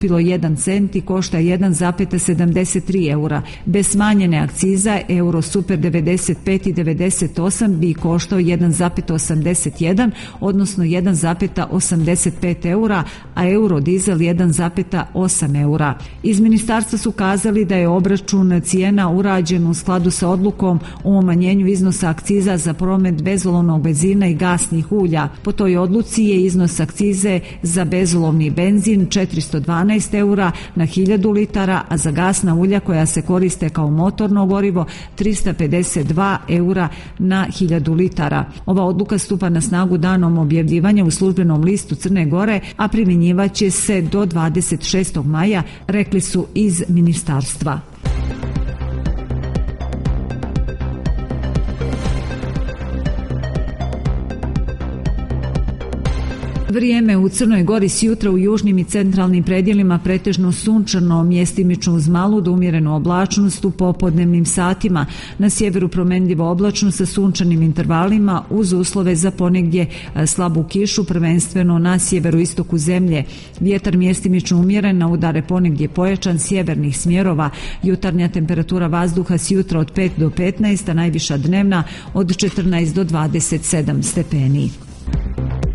bilo 1 cent i košta 1,73 eura. Bez smanjene akciza Euro Super 95 i 98 bi koštao 1,81, odnosno 1,85 eura, a Euro Diesel 1,8 eura. Iz ministarstva su kazali da je obračun cijena urađen u skladu sa odlukom o umanjenju iznosa akciza za promet bezolovnog benzina i gasnih ulja. Po toj odluci je iznos akcize za bezolovni benzin 412 eura na 1000 litara, a za gasna ulja koja se koriste kao motorno gorivo 352 eura na 1000 litara. Ova odluka stupa na snagu danom objavljivanja u službenom listu Crne Gore, a primjenjivaće se do 26. maja, rekli su iz ministarstva. Vrijeme u Crnoj Gori s jutra u južnim i centralnim predjelima pretežno sunčano, mjestimično uz malu do umjerenu oblačnost u popodnevnim satima. Na sjeveru promenljivo oblačno sa sunčanim intervalima uz uslove za ponegdje slabu kišu, prvenstveno na sjeveroistoku zemlje. Vjetar mjestimično umjeren, na udare ponegdje pojačan sjevernih smjerova. Jutarnja temperatura vazduha s jutra od 5 do 15, a najviša dnevna od 14 do 27 stepeni.